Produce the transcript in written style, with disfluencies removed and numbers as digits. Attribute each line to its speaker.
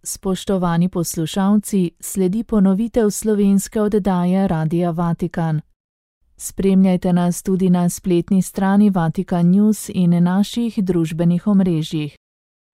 Speaker 1: Spoštovani poslušalci, sledi ponovitev slovenske oddaje Radia Vatikan. Spremljajte nas tudi na spletni strani Vatikan News in naših družbenih omrežjih.